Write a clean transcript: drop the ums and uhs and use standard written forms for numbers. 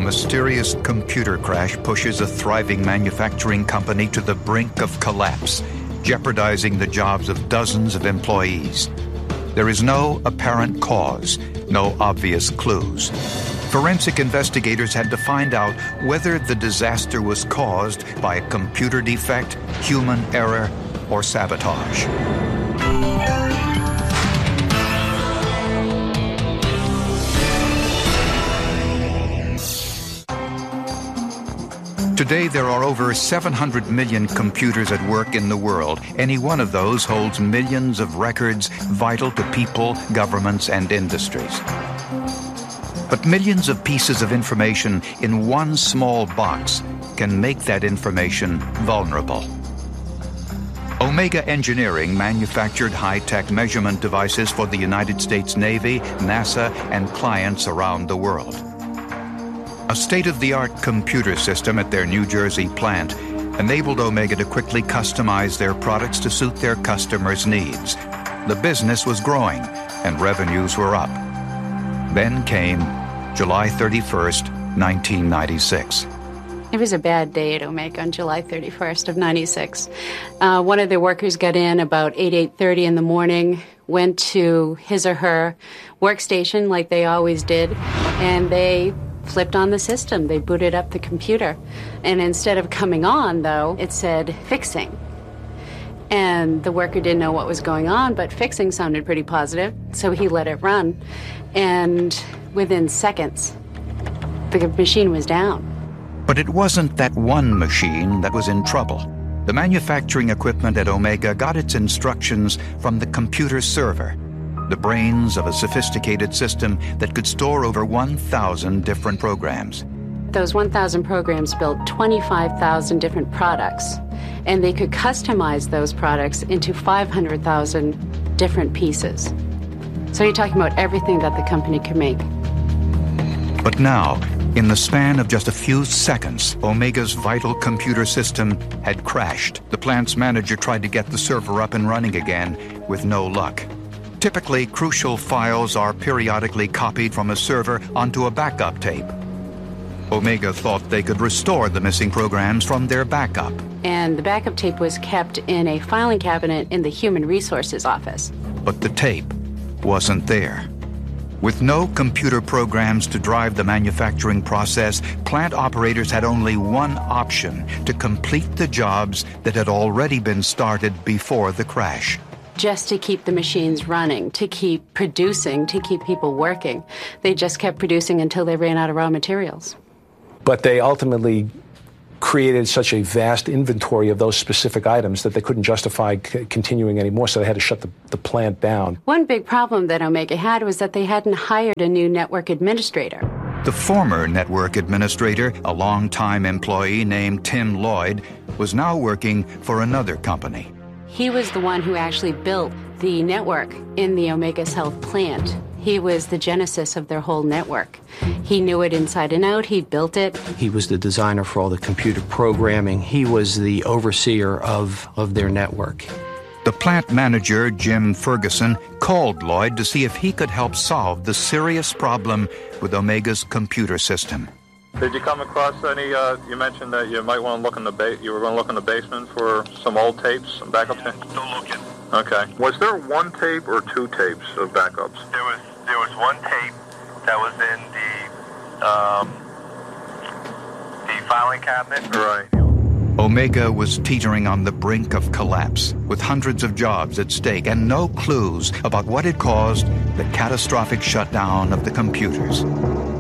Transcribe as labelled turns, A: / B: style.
A: mysterious computer crash pushes a thriving manufacturing company to the brink of collapse, jeopardizing the jobs of dozens of employees. There is no apparent cause, no obvious clues. Forensic investigators had to find out whether the disaster was caused by a computer defect, human error, or sabotage. Today, there are over 700 million computers at work in the world. Any one of those holds millions of records vital to people, governments, and industries. But millions of pieces of information in one small box can make that information vulnerable. Omega Engineering manufactured high-tech measurement devices for the United States Navy, NASA, and clients around the world. A state-of-the-art computer system at their New Jersey plant enabled Omega to quickly customize their products to suit their customers' needs. The business was growing, and revenues were up. Then came July 31st, 1996.
B: It was a bad day at Omega on July 31st of 96. One of the workers got in about 8:30 in the morning, went to his or her workstation like they always did, and they flipped on the system. They booted up the computer. And instead of coming on, though, it said fixing. And the worker didn't know what was going on, but fixing sounded pretty positive, so he let it run. And within seconds, the machine was down.
A: But it wasn't that one machine that was in trouble. The manufacturing equipment at Omega got its instructions from the computer server, the brains of a sophisticated system that could store over 1,000 different programs.
B: Those 1,000 programs built 25,000 different products, and they could customize those products into 500,000 different pieces. So you're talking about everything that the company could make.
A: But now, in the span of just a few seconds, Omega's vital computer system had crashed. The plant's manager tried to get the server up and running again, with no luck. Typically, crucial files are periodically copied from a server onto a backup tape. Omega thought they could restore the missing programs from their backup.
B: And the backup tape was kept in a filing cabinet in the Human Resources office.
A: But the tape wasn't there. With no computer programs to drive the manufacturing process, plant operators had only one option: to complete the jobs that had already been started before the crash.
B: Just to keep the machines running, to keep producing, to keep people working. They just kept producing until they ran out of raw materials.
C: But they ultimately created such a vast inventory of those specific items that they couldn't justify continuing anymore, so they had to shut the plant down.
B: One big problem that Omega had was that they hadn't hired a new network administrator.
A: The former network administrator, a longtime employee named Tim Lloyd, was now working for another company.
B: He was the one who actually built the network in the Omega South plant. He was the genesis of their whole network. He knew it inside and out. He built it.
D: He was the designer for all the computer programming. He was the overseer of their network.
A: The plant manager, Jim Ferguson, called Lloyd to see if he could help solve the serious problem with Omega's computer system.
E: Did you come across any, you mentioned that you might want to look in you were going to look in the basement for some old tapes, some backup tapes?
F: Still looking.
E: Okay. Was there one tape or two tapes of backups?
F: There was one tape that was in the filing cabinet.
E: Right.
A: Omega was teetering on the brink of collapse, with hundreds of jobs at stake and no clues about what had caused the catastrophic shutdown of the computers.